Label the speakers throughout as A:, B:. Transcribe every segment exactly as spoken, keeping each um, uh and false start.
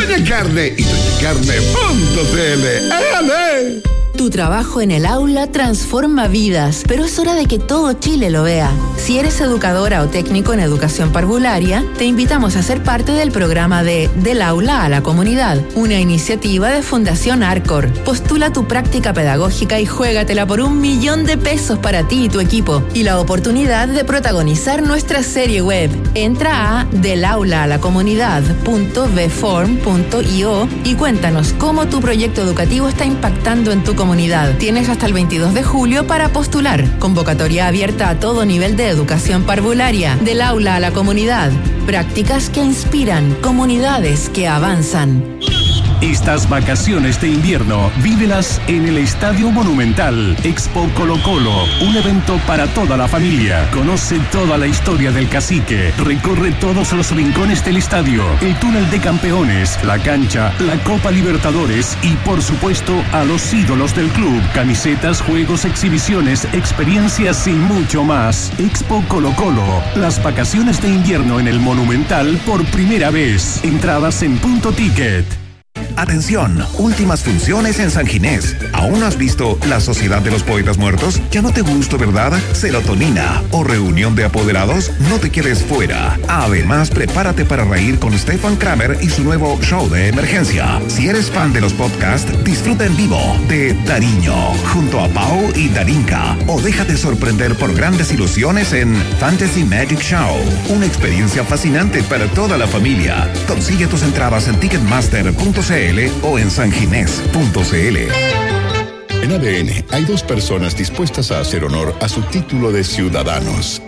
A: Doña Carne y doña carne punto c l. ¡Ale!
B: Tu trabajo en el aula transforma vidas, pero es hora de que todo Chile lo vea. Si eres educadora o técnico en educación parvularia, te invitamos a ser parte del programa de Del Aula a la Comunidad, una iniciativa de Fundación Arcor. Postula tu práctica pedagógica y juégatela por un millón de pesos para ti y tu equipo, y la oportunidad de protagonizar nuestra serie web. Entra a del aula a la comunidad punto b form punto i o y cuéntanos cómo tu proyecto educativo está impactando en tu comunidad. Tienes hasta el veintidós de julio para postular. Convocatoria abierta a todo nivel de educación parvularia. Del aula a la comunidad. Prácticas que inspiran, comunidades que avanzan.
C: Estas vacaciones de invierno, vívelas en el Estadio Monumental. Expo Colo Colo, un evento para toda la familia. Conoce toda la historia del cacique. Recorre todos los rincones del estadio, el túnel de campeones, la cancha, la Copa Libertadores y, por supuesto, a los ídolos del club. Camisetas, juegos, exhibiciones, experiencias y mucho más. Expo Colo Colo, las vacaciones de invierno en el Monumental por primera vez. Entradas en Punto Ticket.
D: Atención, últimas funciones en San Ginés. ¿Aún no has visto La Sociedad de los Poetas Muertos? ¿Ya no te gustó, verdad? Serotonina o Reunión de Apoderados, no te quedes fuera. Además, prepárate para reír con Stefan Kramer y su nuevo show de emergencia. Si eres fan de los podcasts, disfruta en vivo de Dariño, junto a Pau y Darinka. O déjate sorprender por grandes ilusiones en Fantasy Magic Show. Una experiencia fascinante para toda la familia. Consigue tus entradas en ticketmaster punto c l o en sanginés punto c l.
E: En A D N hay dos personas dispuestas a hacer honor a su título de ciudadanos.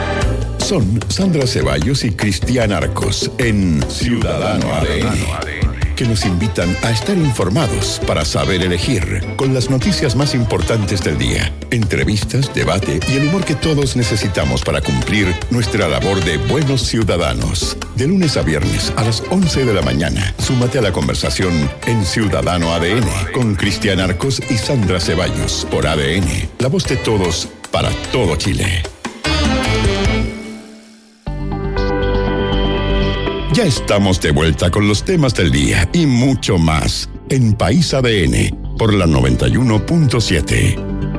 E: Son Sandra Ceballos y Cristian Arcos en Ciudadano A D N, que nos invitan a estar informados para saber elegir, con las noticias más importantes del día, entrevistas, debate y el humor que todos necesitamos para cumplir nuestra labor de buenos ciudadanos. De lunes a viernes a las once de la mañana, súmate a la conversación en Ciudadano A D N con Cristian Arcos y Sandra Ceballos por A D N, la voz de todos para todo Chile. Ya estamos de vuelta con los temas del día y mucho más en País A D N por la noventa y uno punto siete.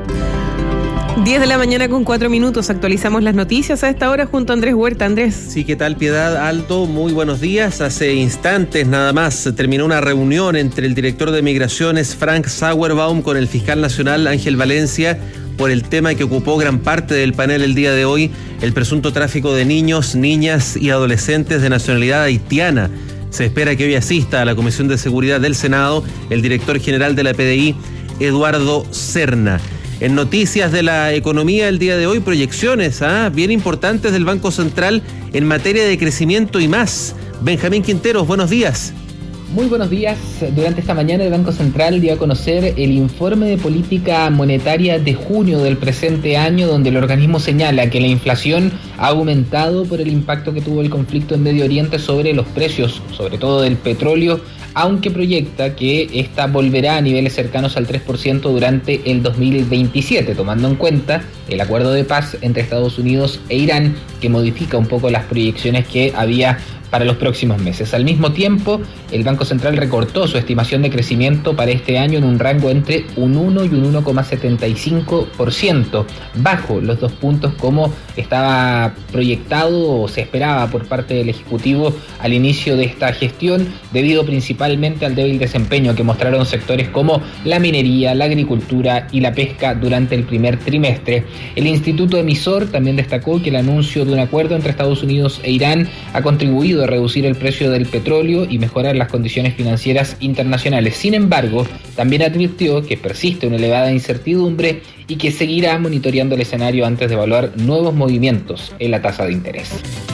F: diez de la mañana con cuatro minutos. Actualizamos las noticias a esta hora junto a Andrés Huerta. Andrés.
G: Sí, ¿qué tal, Piedad? Aldo, muy buenos días. Hace instantes nada más terminó una reunión entre el director de Migraciones, Frank Sauerbaum, con el fiscal nacional, Ángel Valencia, por el tema que ocupó gran parte del panel el día de hoy, el presunto tráfico de niños, niñas y adolescentes de nacionalidad haitiana. Se espera que hoy asista a la Comisión de Seguridad del Senado el director general de la P D I, Eduardo Serna. En noticias de la economía el día de hoy, proyecciones ¿ah? bien importantes del Banco Central en materia de crecimiento y más. Benjamín Quinteros, buenos días.
H: Muy buenos días. Durante esta mañana el Banco Central dio a conocer el informe de política monetaria de junio del presente año, donde el organismo señala que la inflación ha aumentado por el impacto que tuvo el conflicto en Medio Oriente sobre los precios, sobre todo del petróleo, aunque proyecta que esta volverá a niveles cercanos al tres por ciento durante el dos mil veintisiete, tomando en cuenta el acuerdo de paz entre Estados Unidos e Irán, que modifica un poco las proyecciones que había para los próximos meses. Al mismo tiempo, el Banco Central recortó su estimación de crecimiento para este año en un rango entre un uno y un uno coma setenta y cinco por ciento, bajo los dos puntos como estaba proyectado o se esperaba por parte del Ejecutivo al inicio de esta gestión, debido principalmente al débil desempeño que mostraron sectores como la minería, la agricultura y la pesca durante el primer trimestre. El Instituto Emisor también destacó que el anuncio de un acuerdo entre Estados Unidos e Irán ha contribuido a reducir el precio del petróleo y mejorar las condiciones financieras internacionales. Sin embargo, también advirtió que persiste una elevada incertidumbre y que seguirá monitoreando el escenario antes de evaluar nuevos movimientos en la tasa de interés.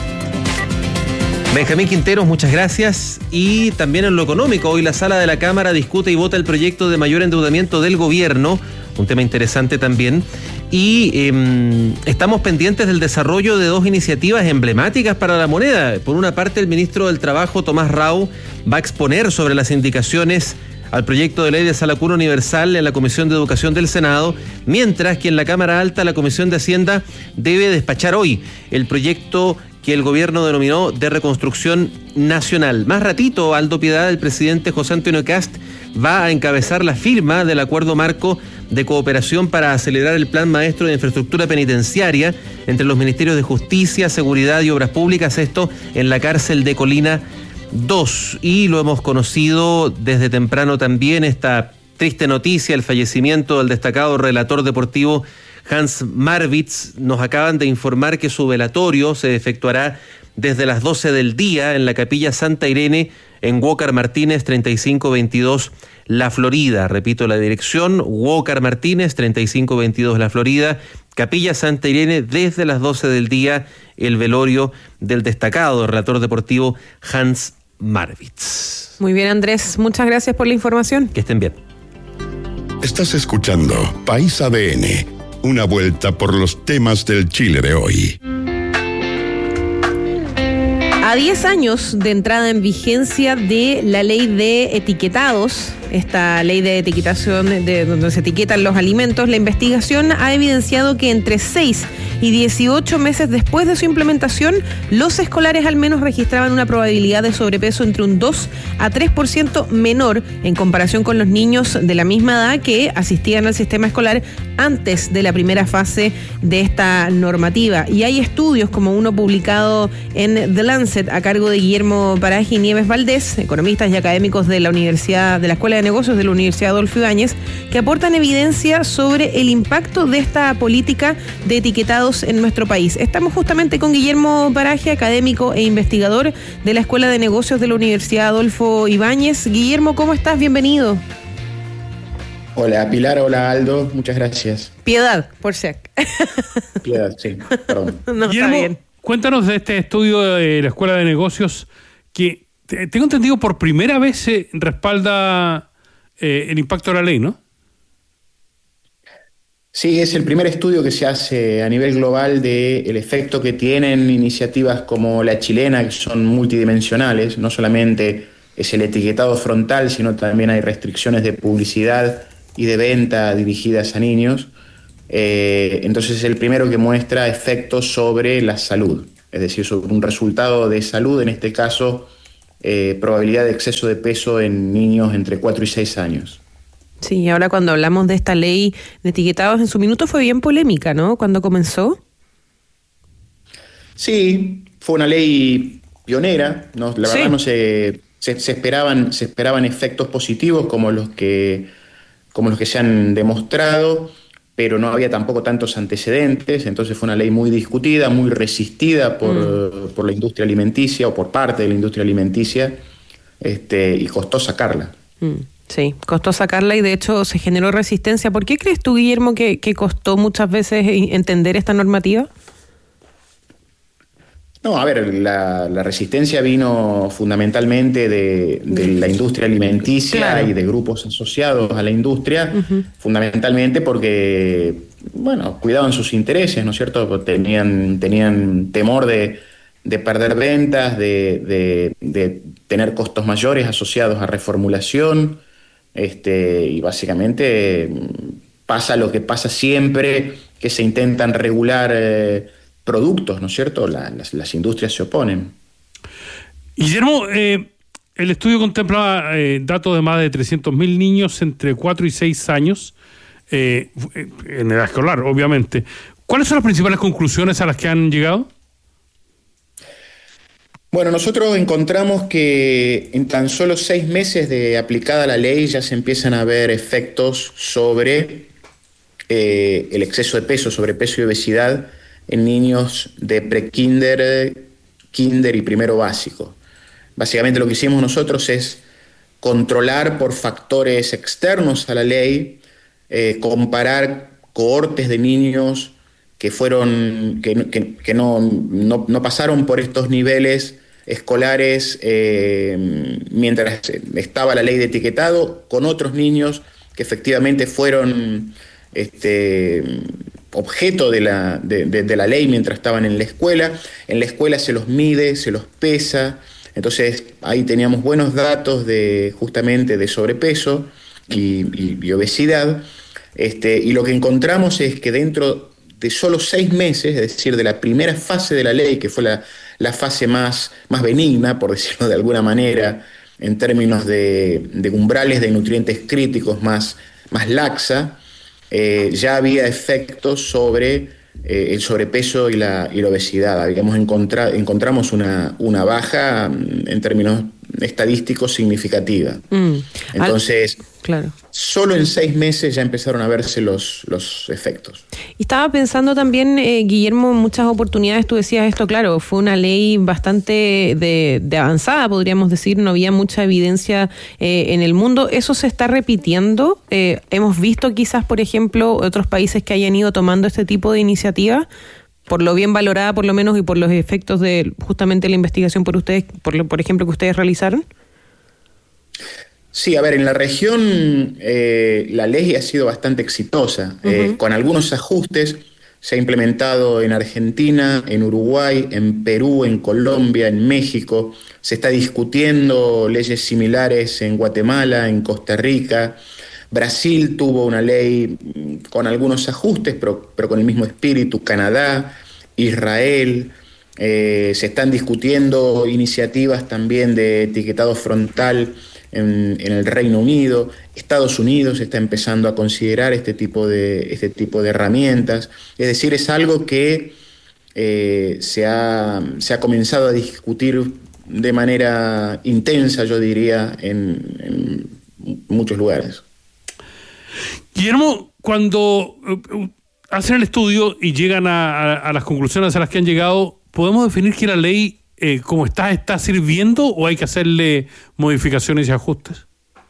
G: Benjamín Quinteros, muchas gracias. Y también en lo económico, hoy la sala de la Cámara discute y vota el proyecto de mayor endeudamiento del gobierno, un tema interesante también. Y eh, estamos pendientes del desarrollo de dos iniciativas emblemáticas para la moneda. Por una parte, el ministro del Trabajo, Tomás Rau, va a exponer sobre las indicaciones al proyecto de ley de Sala Cuna Universal en la Comisión de Educación del Senado, mientras que en la Cámara Alta la Comisión de Hacienda debe despachar hoy el proyecto que el gobierno denominó de reconstrucción nacional. Más ratito, Aldo Piedad, el presidente José Antonio Kast, va a encabezar la firma del acuerdo marco de cooperación para acelerar el plan maestro de infraestructura penitenciaria entre los ministerios de Justicia, Seguridad y Obras Públicas, esto en la cárcel de Colina dos. Y lo hemos conocido desde temprano también, esta triste noticia, el fallecimiento del destacado relator deportivo Hans Marwitz. Nos acaban de informar que su velatorio se efectuará desde las doce del día en la Capilla Santa Irene en Walker Martínez treinta y cinco veintidós La Florida. Repito la dirección, Walker Martínez treinta y cinco veintidós La Florida, Capilla Santa Irene, desde las doce del día, el velorio del destacado relator deportivo Hans Marwitz.
F: Muy bien, Andrés, muchas gracias por la información.
G: Que estén bien.
E: Estás escuchando País A D N, una vuelta por los temas del Chile de hoy.
F: A diez años de entrada en vigencia de la ley de etiquetados, esta ley de etiquetación de donde se etiquetan los alimentos, la investigación ha evidenciado que entre seis y dieciocho meses después de su implementación, los escolares al menos registraban una probabilidad de sobrepeso entre un dos a tres por ciento menor en comparación con los niños de la misma edad que asistían al sistema escolar antes de la primera fase de esta normativa. Y hay estudios como uno publicado en The Lancet a cargo de Guillermo Paraje y Nieves Valdés, economistas y académicos de la Universidad, de la Escuela de Negocios de la Universidad Adolfo Ibáñez, que aportan evidencia sobre el impacto de esta política de etiquetados en nuestro país. Estamos justamente con Guillermo Paraje, académico e investigador de la Escuela de Negocios de la Universidad Adolfo Ibáñez. Guillermo, ¿cómo estás? Bienvenido.
I: Hola Pilar, hola Aldo, muchas gracias.
F: Piedad, por sec.
I: Piedad, sí, perdón.
J: No, Guillermo, está bien. Cuéntanos de este estudio de la Escuela de Negocios que, tengo entendido, por primera vez se respalda eh, el impacto de la ley, ¿no?
I: Sí, es el primer estudio que se hace a nivel global del efecto que tienen iniciativas como la chilena, que son multidimensionales. No solamente es el etiquetado frontal, sino también hay restricciones de publicidad y de venta dirigidas a niños. Eh, entonces es el primero que muestra efectos sobre la salud, es decir, sobre un resultado de salud, en este caso, eh, probabilidad de exceso de peso en niños entre cuatro y seis años.
F: Sí, ahora cuando hablamos de esta ley de etiquetados, en su minuto fue bien polémica, ¿no? ¿Cuándo comenzó?
I: Sí, fue una ley pionera, ¿no? La verdad sí. no se, se, se esperaban, se esperaban efectos positivos como los que, como los que se han demostrado, pero no había tampoco tantos antecedentes, entonces fue una ley muy discutida, muy resistida por, mm. por la industria alimenticia o por parte de la industria alimenticia, este, y costó sacarla.
F: Mm. Sí, costó sacarla y de hecho se generó resistencia. ¿Por qué crees tú, Guillermo, que, que costó muchas veces entender esta normativa?
I: No, a ver, la, la resistencia vino fundamentalmente de, de la industria alimenticia, claro, y de grupos asociados a la industria, uh-huh. fundamentalmente porque, bueno, cuidaban sus intereses, ¿no es cierto? Tenían, tenían temor de, de perder ventas, de, de, de tener costos mayores asociados a reformulación. Este, y básicamente pasa lo que pasa siempre, que se intentan regular eh, productos, ¿no es cierto? La, las, las industrias se oponen.
J: Guillermo, eh, el estudio contempla eh, datos de más de trescientos mil niños entre cuatro y seis años, eh, en edad escolar, obviamente. ¿Cuáles son las principales conclusiones a las que han llegado?
I: Bueno, nosotros encontramos que en tan solo seis meses de aplicada la ley ya se empiezan a ver efectos sobre eh, el exceso de peso, sobrepeso y obesidad en niños de prekinder, kinder y primero básico. Básicamente lo que hicimos nosotros es controlar por factores externos a la ley, eh, comparar cohortes de niños que fueron que, que, que no, no, no pasaron por estos niveles escolares eh, mientras estaba la ley de etiquetado, con otros niños que efectivamente fueron este, objeto de la, de, de, de la ley mientras estaban en la escuela. En la escuela se los mide, se los pesa, entonces ahí teníamos buenos datos de justamente de sobrepeso y, y, y obesidad, este, y lo que encontramos es que dentro de solo seis meses, es decir, de la primera fase de la ley, que fue la la fase más, más benigna, por decirlo de alguna manera, en términos de, de umbrales de nutrientes críticos más, más laxa, eh, ya había efectos sobre eh, el sobrepeso y la, y la obesidad. Digamos, encontra, encontramos una, una baja en términos estadísticos significativa. Mm. Entonces,
F: Al, claro.
I: solo en seis meses ya empezaron a verse los, los efectos.
F: Y estaba pensando también, eh, Guillermo, en muchas oportunidades tú decías esto, claro, fue una ley bastante de, de avanzada, podríamos decir, no había mucha evidencia eh, en el mundo. ¿Eso se está repitiendo? Eh, ¿Hemos visto quizás, por ejemplo, otros países que hayan ido tomando este tipo de iniciativas? Por lo bien valorada, por lo menos, y por los efectos de justamente la investigación por ustedes, por, por ejemplo, que ustedes realizaron.
I: Sí, a ver, en la región eh, la ley ha sido bastante exitosa. Uh-huh. Eh, con algunos ajustes se ha implementado en Argentina, en Uruguay, en Perú, en Colombia, en México. Se está discutiendo leyes similares en Guatemala, en Costa Rica. Brasil tuvo una ley con algunos ajustes, pero, pero con el mismo espíritu. Canadá, Israel, eh, se están discutiendo iniciativas también de etiquetado frontal en, en el Reino Unido. Estados Unidos está empezando a considerar este tipo de, este tipo de herramientas. Es decir, es algo que eh, se, ha, se ha comenzado a discutir de manera intensa, yo diría, en, en muchos lugares.
J: Guillermo, cuando uh, hacen el estudio y llegan a, a, a las conclusiones a las que han llegado, ¿podemos definir que la ley, eh, como está, está sirviendo o hay que hacerle modificaciones y ajustes?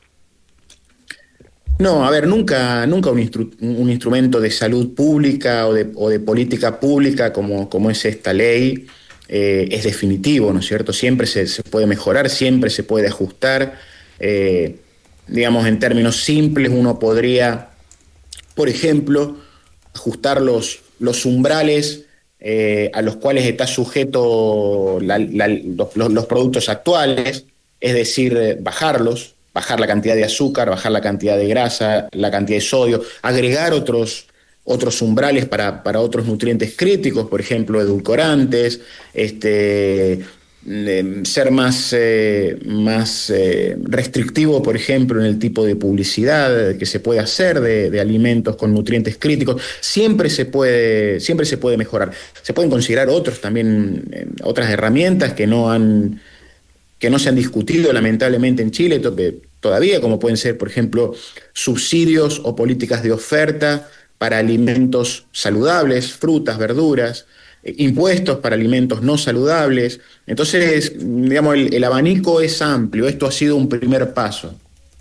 I: No, a ver, nunca, nunca un, instru- un instrumento de salud pública o de, o de política pública como, como es esta ley eh, es definitivo, ¿no es cierto? Siempre se, se puede mejorar, siempre se puede ajustar. Eh, digamos, en términos simples, uno podría, por ejemplo, ajustar los, los umbrales eh, a los cuales está sujeto la, la, los, los productos actuales, es decir, eh, bajarlos, bajar la cantidad de azúcar, bajar la cantidad de grasa, la cantidad de sodio, agregar otros, otros umbrales para, para otros nutrientes críticos, por ejemplo, edulcorantes, este... ser más, eh, más eh, restrictivo, por ejemplo, en el tipo de publicidad que se puede hacer de, de alimentos con nutrientes críticos. Siempre se puede, siempre se puede mejorar. Se pueden considerar otros también, eh, otras herramientas que no han, que no se han discutido lamentablemente en Chile to- todavía, como pueden ser, por ejemplo, subsidios o políticas de oferta para alimentos saludables, frutas, verduras, impuestos para alimentos no saludables. Entonces, digamos, el, el abanico es amplio. Esto ha sido un primer paso.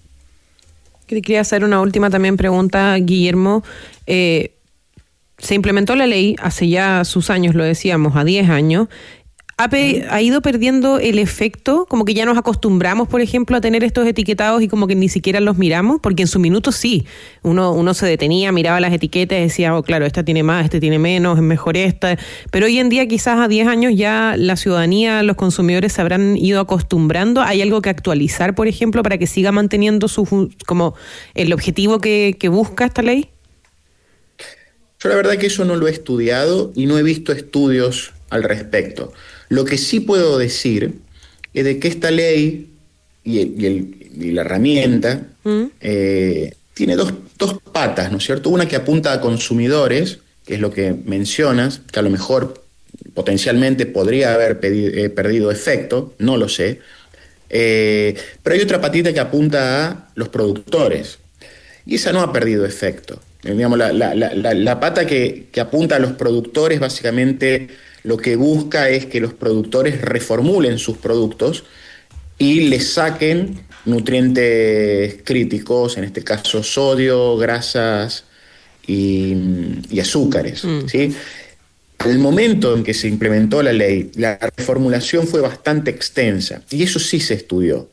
F: Quería hacer una última también pregunta, Guillermo. Eh, se implementó la ley hace ya sus años, lo decíamos, a diez años. Ha, pe- ha ido perdiendo el efecto, como que ya nos acostumbramos, por ejemplo, a tener estos etiquetados y como que ni siquiera los miramos, porque en su minuto sí, uno, uno se detenía, miraba las etiquetas y decía, oh, claro, esta tiene más, este tiene menos, es mejor esta, pero hoy en día quizás a diez años ya la ciudadanía, los consumidores se habrán ido acostumbrando. ¿Hay algo que actualizar, por ejemplo, para que siga manteniendo su como el objetivo que, que busca esta ley?
I: Yo la verdad que eso no lo he estudiado y no he visto estudios al respecto. Lo que sí puedo decir es de que esta ley y, el, y, el, y la herramienta ¿Mm? eh, tiene dos, dos patas, ¿no es cierto? Una que apunta a consumidores, que es lo que mencionas, que a lo mejor potencialmente podría haber pedido, eh, perdido efecto, no lo sé, eh, pero hay otra patita que apunta a los productores, y esa no ha perdido efecto. Eh, digamos, la, la, la, la pata que, que apunta a los productores básicamente lo que busca es que los productores reformulen sus productos y les saquen nutrientes críticos, en este caso sodio, grasas y, y azúcares, mm. ¿sí? Al momento en que se implementó la ley, la reformulación fue bastante extensa y eso sí se estudió.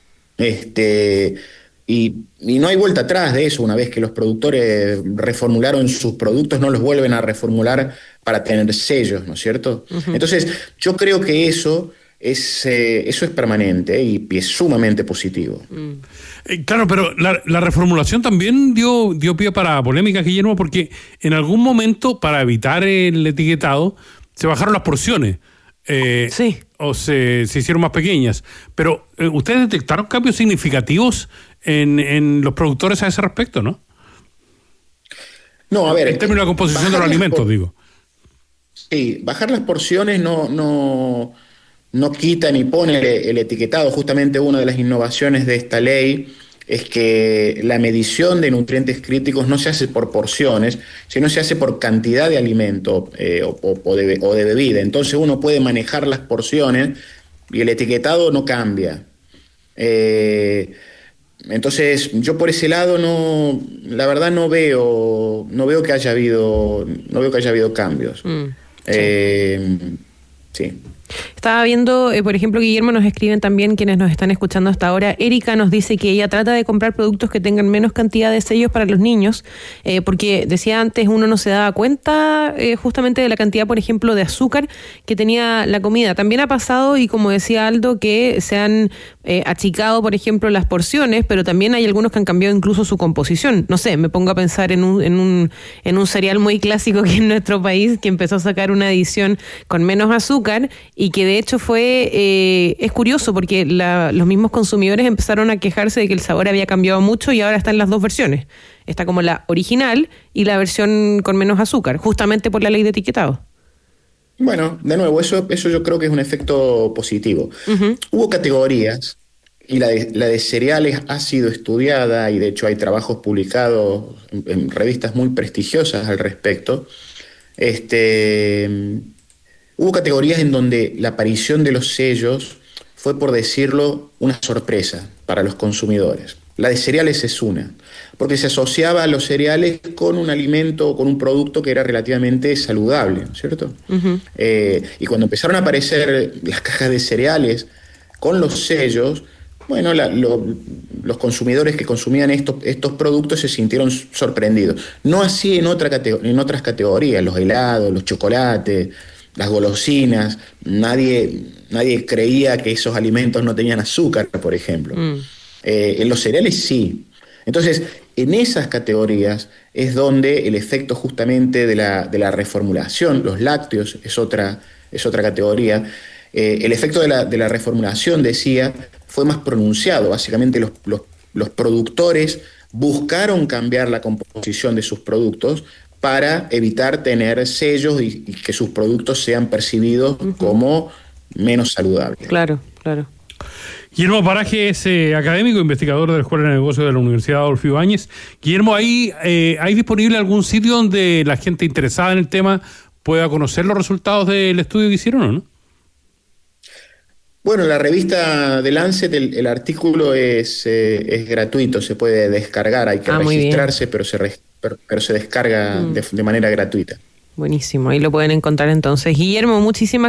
I: Este, y, y no hay vuelta atrás de eso. Una vez que los productores reformularon sus productos, no los vuelven a reformular para tener sellos, ¿no es cierto? Uh-huh. Entonces, yo creo que eso es, eh, eso es permanente y, y es sumamente positivo.
J: Mm. Eh, claro, pero la, la reformulación también dio, dio pie para polémica, Guillermo, porque en algún momento, para evitar el etiquetado, se bajaron las porciones. Eh,
F: sí.
J: O se, se hicieron más pequeñas. Pero eh, ustedes detectaron cambios significativos en, en los productores a ese respecto, ¿no?
I: No, a ver.
J: En términos de la composición de los alimentos, por... digo.
I: Sí, bajar las porciones no, no, no quita ni pone el, el etiquetado. Justamente una de las innovaciones de esta ley es que la medición de nutrientes críticos no se hace por porciones, sino se hace por cantidad de alimento eh, o, o, de, o de bebida. Entonces uno puede manejar las porciones y el etiquetado no cambia. Eh, entonces yo por ese lado no, la verdad no veo, no veo que haya habido, no veo que haya habido cambios. Mm, sí. Eh, sí.
F: Estaba viendo, eh, por ejemplo, Guillermo, nos escriben también quienes nos están escuchando hasta ahora. Erika nos dice que ella trata de comprar productos que tengan menos cantidad de sellos para los niños, eh, porque decía antes uno no se daba cuenta eh, justamente de la cantidad, por ejemplo, de azúcar que tenía la comida. También ha pasado, y como decía Aldo, que se han eh, achicado, por ejemplo, las porciones, pero también hay algunos que han cambiado incluso su composición. No sé, me pongo a pensar en un, en un, en un cereal muy clásico que en nuestro país, que empezó a sacar una edición con menos azúcar y que de hecho fue, eh, es curioso porque la, los mismos consumidores empezaron a quejarse de que el sabor había cambiado mucho y ahora están las dos versiones. Está como la original y la versión con menos azúcar, justamente por la ley de etiquetado.
I: Bueno, de nuevo, eso, eso yo creo que es un efecto positivo. Uh-huh. Hubo categorías y la de, la de cereales ha sido estudiada y de hecho hay trabajos publicados en, en revistas muy prestigiosas al respecto. Este... Hubo categorías en donde la aparición de los sellos fue, por decirlo, una sorpresa para los consumidores. La de cereales es una, porque se asociaba a los cereales con un alimento, con un producto que era relativamente saludable, ¿cierto? Uh-huh. Eh, y cuando empezaron a aparecer las cajas de cereales con los sellos, bueno, la, lo, los consumidores que consumían estos, estos productos se sintieron sorprendidos. No así en, otra categ- en otras categorías, los helados, los chocolates, las golosinas, nadie, nadie creía que esos alimentos no tenían azúcar, por ejemplo. Mm. Eh, en los cereales sí. Entonces, en esas categorías es donde el efecto justamente de la, de la reformulación, los lácteos es otra, es otra categoría, eh, el efecto de la, de la reformulación, decía, fue más pronunciado. Básicamente los, los, los productores buscaron cambiar la composición de sus productos para evitar tener sellos y, y que sus productos sean percibidos uh-huh. como menos saludables.
F: Claro, claro.
J: Guillermo Paraje es eh, académico e investigador de la Escuela de Negocios de la Universidad Adolfo Ibáñez. Guillermo, ¿hay, eh, ¿hay disponible algún sitio donde la gente interesada en el tema pueda conocer los resultados del estudio que hicieron o no?
I: Bueno, la revista de Lancet, el, el artículo es, eh, es gratuito, se puede descargar, hay que ah, registrarse, pero se registra. Pero, pero se descarga mm. de, de manera gratuita.
F: Buenísimo, ahí lo pueden encontrar entonces. Guillermo, muchísimas